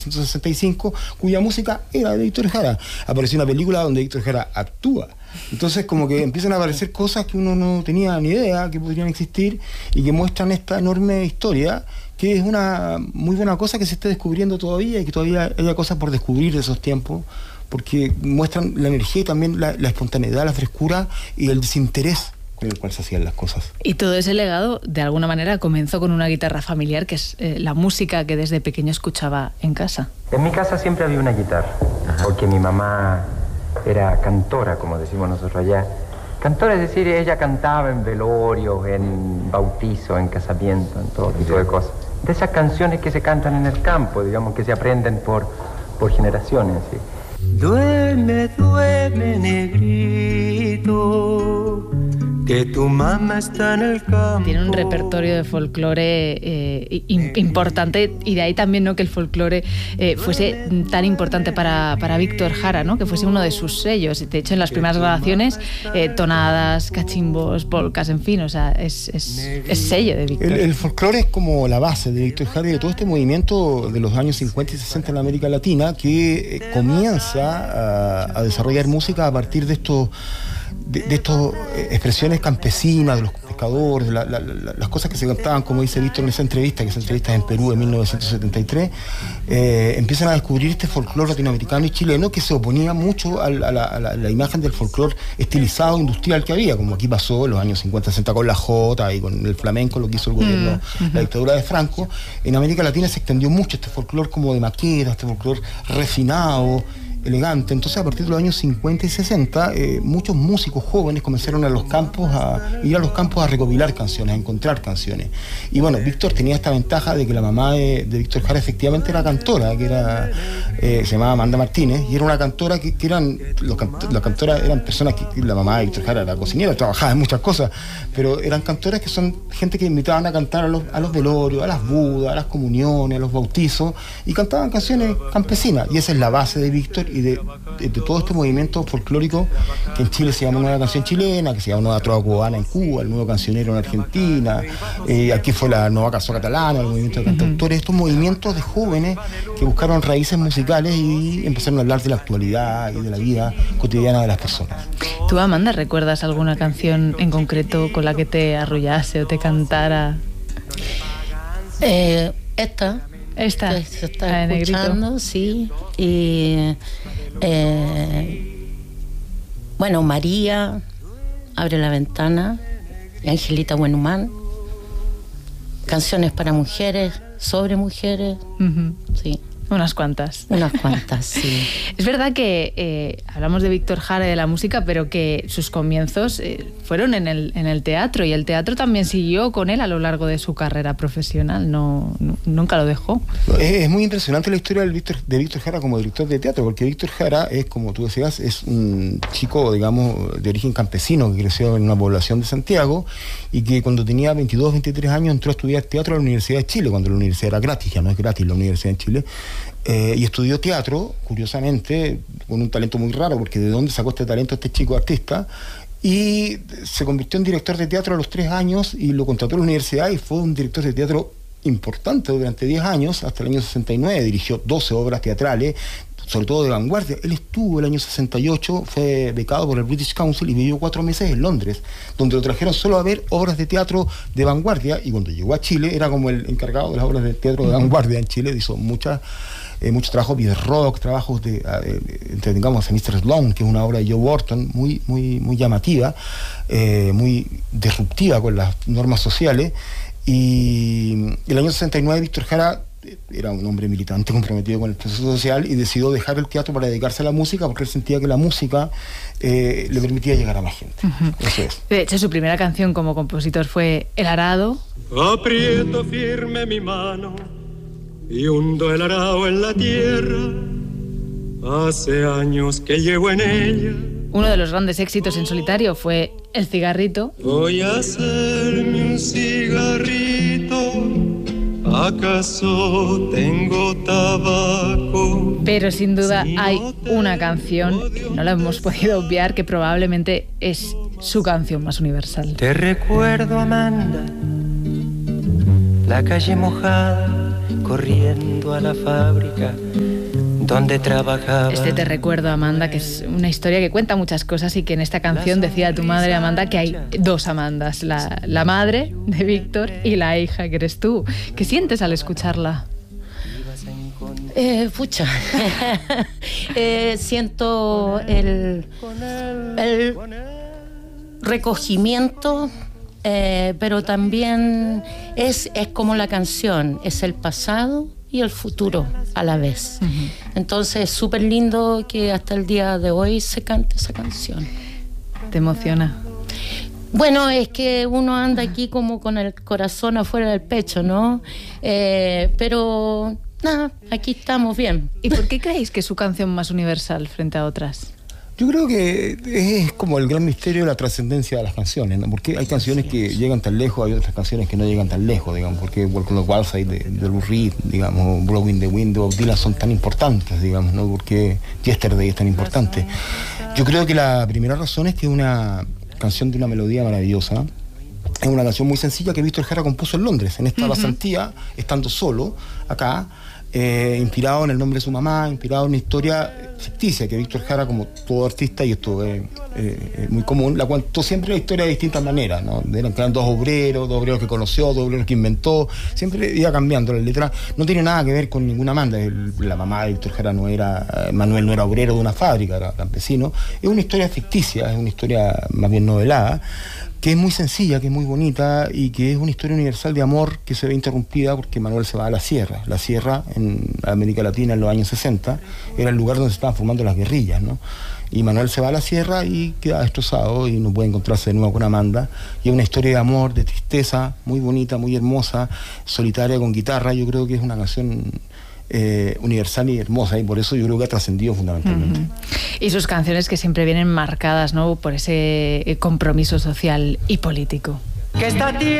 1965, cuya música era de Víctor Jara. Apareció una película donde Víctor Jara actúa. Entonces como que empiezan a aparecer cosas que uno no tenía ni idea que podrían existir y que muestran esta enorme historia, que es una muy buena cosa que se está descubriendo todavía y que todavía haya cosas por descubrir de esos tiempos, porque muestran la energía y también la espontaneidad, la frescura y el desinterés con el cual se hacían las cosas. Y todo ese legado, de alguna manera, comenzó con una guitarra familiar, que es la música que desde pequeño escuchaba en casa. En mi casa siempre había una guitarra, porque mi mamá era cantora, como decimos nosotros allá. Cantora, es decir, ella cantaba en velorios, en bautizo, en casamiento, en todo tipo de cosas. De esas canciones que se cantan en el campo, digamos, que se aprenden por generaciones, ¿sí? Duerme, duerme, negrito, que tu mamá está en el campo. Tiene un repertorio de folclore importante, y de ahí también, ¿no?, que el folclore fuese tan importante para Víctor Jara, ¿no?, que fuese uno de sus sellos. De hecho, en las primeras grabaciones, tonadas, cachimbos, polcas, en fin, o sea, es sello de Víctor. El folclore es como la base de Víctor Jara y de todo este movimiento de los años 50 y 60 en América Latina, que comienza a desarrollar música a partir de estas expresiones campesinas, de los pescadores, las cosas que se cantaban, como dice Víctor en esa entrevista en Perú en 1973, empiezan a descubrir este folclore latinoamericano y chileno que se oponía mucho a la imagen del folclore estilizado industrial que había, como aquí pasó en los años 50-60 con la jota y con el flamenco, lo que hizo el gobierno, la dictadura de Franco. En América Latina se extendió mucho este folclore como de maqueta, este folclore refinado, elegante. Entonces, a partir de los años 50 y 60, muchos músicos jóvenes comenzaron a ir a los campos a recopilar canciones, a encontrar canciones. Y bueno, Víctor tenía esta ventaja de que la mamá de Víctor Jara efectivamente era cantora, que era se llamaba Amanda Martínez, y era una cantora que eran las cantoras eran personas que la mamá de Víctor Jara era cocinera, trabajaba en muchas cosas, pero eran cantoras que son gente que invitaban a cantar a los velorios, a las bodas, a las comuniones, a los bautizos, y cantaban canciones campesinas, y esa es la base de Víctor y de todo este movimiento folclórico que en Chile se llama Nueva Canción Chilena, que se llama Nueva Trova Cubana en Cuba, el Nuevo Cancionero en Argentina, aquí fue la Nueva Canción Catalana, el movimiento de cantautores, estos movimientos de jóvenes que buscaron raíces musicales y empezaron a hablar de la actualidad y de la vida cotidiana de las personas. ¿Tú, Amanda, recuerdas alguna canción en concreto con la que te arrullase o te cantara? Esta que se está escuchando, sí. Y bueno, María, Abre la Ventana, Angelita Buenhumán, canciones para mujeres, sobre mujeres, sí. Unas cuantas, sí. Es verdad que hablamos de Víctor Jara y de la música, pero que sus comienzos fueron en el teatro, y el teatro también siguió con él a lo largo de su carrera profesional, nunca lo dejó. Es muy impresionante la historia de Víctor Jara como director de teatro, porque Víctor Jara es, como tú decías, es un chico, digamos, de origen campesino que creció en una población de Santiago y que cuando tenía 22, 23 años entró a estudiar teatro a la Universidad de Chile, cuando la universidad era gratis, ya no es gratis la Universidad de Chile. Y estudió teatro, curiosamente, con un talento muy raro, porque ¿de dónde sacó este talento este chico artista? Y se convirtió en director de teatro a los 3 años y lo contrató a la universidad y fue un director de teatro importante durante 10 años, hasta el año 69, dirigió 12 obras teatrales, sobre todo de vanguardia. Él estuvo el año 68, fue becado por el British Council y vivió 4 meses en Londres, donde lo trajeron solo a ver obras de teatro de vanguardia, y cuando llegó a Chile era como el encargado de las obras de teatro de vanguardia en Chile. Hizo mucho trabajo de rock, trabajos digamos, a Mr. Sloan, que es una obra de Joe Burton muy, muy, muy llamativa, muy disruptiva con las normas sociales. Y el año 69 Víctor Jara era un hombre militante comprometido con el proceso social y decidió dejar el teatro para dedicarse a la música, porque él sentía que la música le permitía llegar a más gente. Eso es. De hecho, su primera canción como compositor fue El Arado. Aprieto firme mi mano y hundo el arado en la tierra, hace años que llevo en ella. Uno de los grandes éxitos en solitario fue El Cigarrito. Voy a hacerme un cigarrito, ¿acaso tengo tabaco? Pero sin duda hay una canción, no la hemos podido obviar, que probablemente es su canción más universal. Te recuerdo, Amanda, la calle mojada corriendo a la fábrica donde trabajaba. Este Te recuerdo, Amanda, que es una historia que cuenta muchas cosas y que en esta canción decía tu madre, Amanda, que hay dos Amandas, la madre de Víctor y la hija que eres tú. ¿Qué sientes al escucharla? Pucha, siento el recogimiento, pero también es como la canción, es el pasado y el futuro a la vez. Entonces es súper lindo que hasta el día de hoy se cante esa canción. ¿Te emociona? Bueno, es que uno anda aquí como con el corazón afuera del pecho, ¿no? Pero nada, aquí estamos bien. ¿Y por qué creéis que es su canción más universal frente a otras? Yo creo que es como el gran misterio de la trascendencia de las canciones, ¿no? Porque hay canciones que llegan tan lejos, hay otras canciones que no llegan tan lejos, digamos, porque Walk on the Wild Side de Lou Reed, digamos, Blowing the Wind of Dylan son tan importantes, digamos, ¿no? Porque Yesterday es tan importante. Yo creo que la primera razón es que es una canción de una melodía maravillosa. Es una canción muy sencilla que Víctor Jara compuso en Londres, en esta pasantía, estando solo acá, inspirado en el nombre de su mamá, inspirado en una historia ficticia que Víctor Jara, como todo artista, y esto es muy común, la contó siempre la historia de distintas maneras, ¿no? Eran dos obreros que conoció, dos obreros que inventó, siempre iba cambiando la letra. No tiene nada que ver con ninguna Amanda. La mamá de Víctor Jara Manuel no era obrero de una fábrica, era campesino. Es una historia ficticia, es una historia más bien novelada, que es muy sencilla, que es muy bonita y que es una historia universal de amor que se ve interrumpida porque Manuel se va a la sierra. La sierra en América Latina en los años 60 era el lugar donde se estaban formando las guerrillas, ¿no? Y Manuel se va a la sierra y queda destrozado y no puede encontrarse de nuevo con Amanda. Y es una historia de amor, de tristeza, muy bonita, muy hermosa, solitaria, con guitarra. Yo creo que es una canción universal y hermosa, y por eso yo creo que ha trascendido fundamentalmente. Y sus canciones que siempre vienen marcadas, ¿no?, por ese compromiso social y político. Que esta tierra